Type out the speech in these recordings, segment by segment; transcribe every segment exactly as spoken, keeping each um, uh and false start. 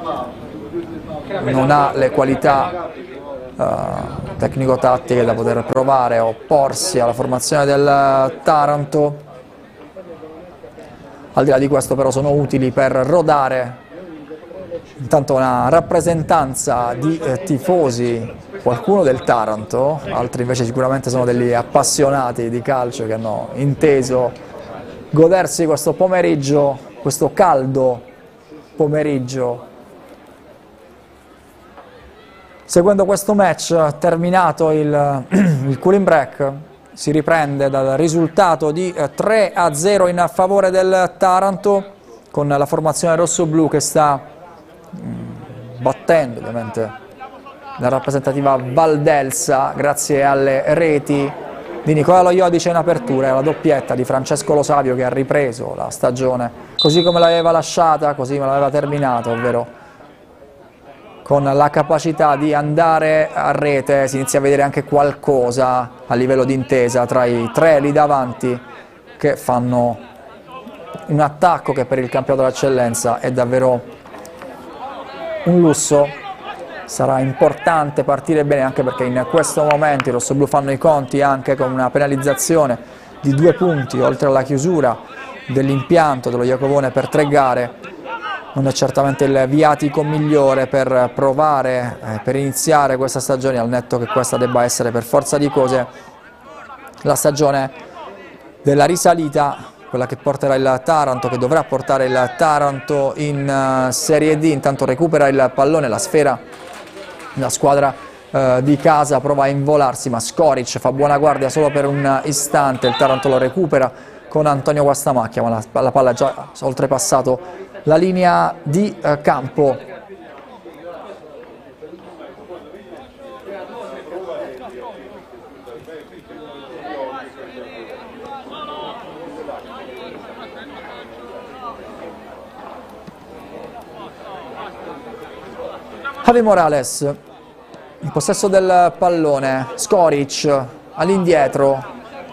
non ha le qualità uh, tecnico-tattiche da poter provare a opporsi alla formazione del Taranto. Al di là di questo però sono utili per rodare intanto una rappresentanza di eh, tifosi, qualcuno del Taranto, altri invece sicuramente sono degli appassionati di calcio che hanno inteso godersi questo pomeriggio, questo caldo pomeriggio. Seguendo questo match, terminato il, il cooling break, si riprende dal risultato di tre a zero in favore del Taranto, con la formazione rossoblu che sta mh, battendo ovviamente la rappresentativa Valdelsa grazie alle reti di Nicola Lo Iodice in apertura e alla doppietta di Francesco Lo Savio, che ha ripreso la stagione così come l'aveva lasciata, così come l'aveva terminata, ovvero con la capacità di andare a rete. Si inizia a vedere anche qualcosa a livello di intesa tra i tre lì davanti, che fanno un attacco che per il campionato dell'eccellenza è davvero un lusso. Sarà importante partire bene, anche perché in questo momento i rossoblù fanno i conti anche con una penalizzazione di due punti, oltre alla chiusura dell'impianto dello Iacovone per tre gare. Non è certamente il viatico migliore per provare, eh, per iniziare questa stagione, al netto che questa debba essere per forza di cose la stagione della risalita, quella che porterà il Taranto, che dovrà portare il Taranto in uh, Serie D. Intanto recupera il pallone, la sfera, la squadra uh, di casa prova a involarsi, ma Skoric fa buona guardia solo per un istante. Il Taranto lo recupera con Antonio Guastamacchia, ma la, la palla ha già oltrepassato la linea di uh, campo. Javi Morales in possesso del pallone, Skoric all'indietro,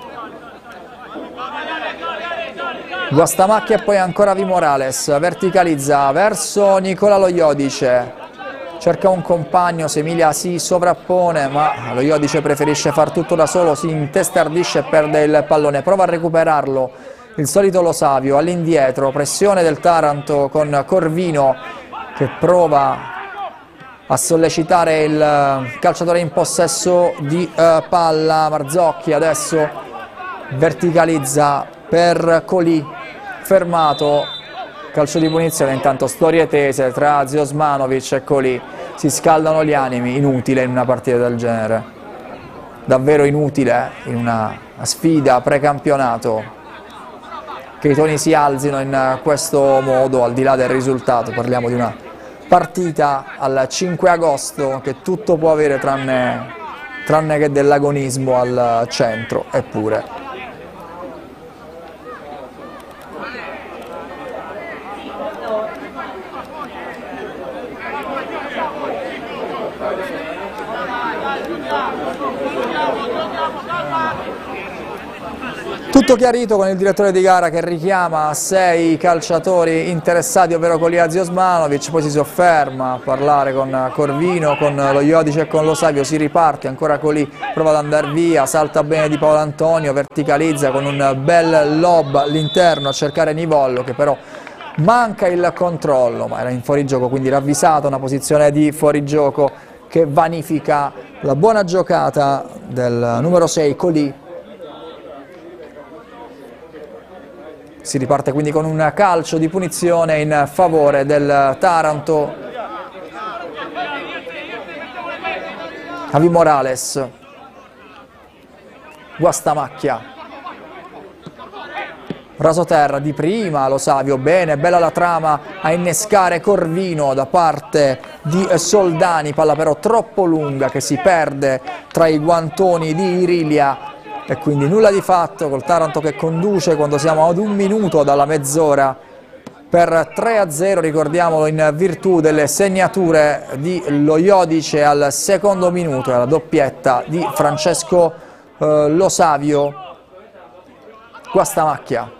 Guastamacchia e poi ancora Javi Morales, verticalizza verso Nicola Lo Iodice, cerca un compagno, Semilia si sovrappone ma Lo Iodice preferisce far tutto da solo, si intestardisce e perde il pallone, prova a recuperarlo il solito Lo Savio all'indietro, pressione del Taranto con Corvino che prova a sollecitare il calciatore in possesso di uh, palla. Marzocchi adesso verticalizza per Colì, fermato, calcio di punizione. Intanto storie tese tra Ziosmanovic e Colì, si scaldano gli animi. Inutile in una partita del genere, davvero inutile in una sfida precampionato che i toni si alzino in questo modo, al di là del risultato. Parliamo di una partita al cinque agosto che tutto può avere tranne, tranne che dell'agonismo al centro, eppure. Tutto chiarito con il direttore di gara che richiama sei calciatori interessati, ovvero Colia Ziosmanovic, poi si sofferma a parlare con Corvino, con Lo Iodice e con Lo Savio, si riparte, ancora Colì prova ad andare via, salta bene di Paolo Antonio, verticalizza con un bel lob all'interno a cercare Nivollo, che però manca il controllo, ma era in fuorigioco, quindi ravvisata una posizione di fuorigioco che vanifica la buona giocata del numero sei Colì. Si riparte quindi con un calcio di punizione in favore del Taranto. Javi Morales, Guastamacchia, rasoterra di prima, Lo Savio, bene, bella la trama a innescare Corvino da parte di Soldani, palla però troppo lunga che si perde tra i guantoni di Irilia. E quindi nulla di fatto, col Taranto che conduce quando siamo ad un minuto dalla mezz'ora per tre a zero, ricordiamolo, in virtù delle segnature di Lo Iodice al secondo minuto e alla doppietta di Francesco eh, Lo Savio. Guastamacchia.